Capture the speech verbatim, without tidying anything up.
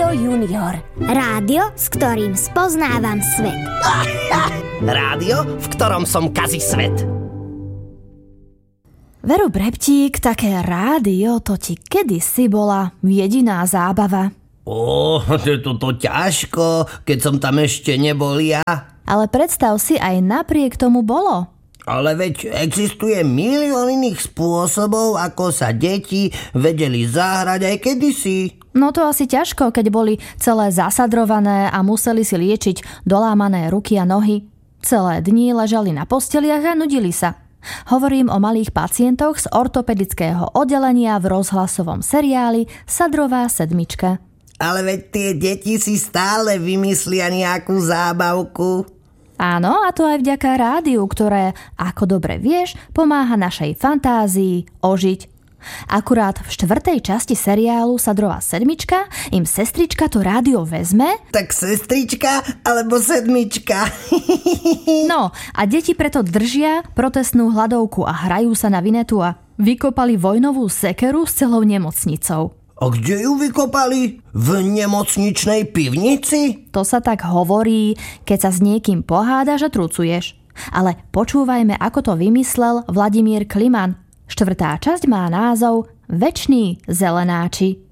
Rádio Junior. Rádio, s ktorým spoznávam svet. Rádio, v ktorom som kazi svet. Veru Breptík, také rádio, to ti kedysi bola jediná zábava. Ó, to je to ťažko, keď som tam ešte nebol ja. Ale predstav si, aj napriek tomu bolo. Ale veď existuje milión iných spôsobov, ako sa deti vedeli zahrať aj kedysi. No to asi ťažko, keď boli celé zasadrované a museli si liečiť dolámané ruky a nohy. Celé dni ležali na posteliach a nudili sa. Hovorím o malých pacientoch z ortopedického oddelenia v rozhlasovom seriáli Sadrová sedmička. Ale veď tie deti si stále vymyslia nejakú zábavku. Áno, a to aj vďaka rádiu, ktoré, ako dobre vieš, pomáha našej fantázii ožiť. Akurát v štvrtej časti seriálu Sadrová sedmička im sestrička to rádio vezme. Tak sestrička alebo sedmička. No a deti preto držia protestnú hladovku a hrajú sa na vinetu a vykopali vojnovú sekeru s celou nemocnicou. A kde ju vykopali? V nemocničnej pivnici? To sa tak hovorí, keď sa s niekým pohádaš a trucuješ. Ale počúvajme, ako to vymyslel Vladimír Kliman. Štvrtá časť má názov Večný zelenáči.